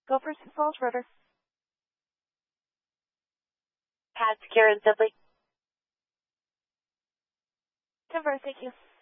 Go for Sioux Falls, rotor. Pad secure and Sibley. Converse, thank you.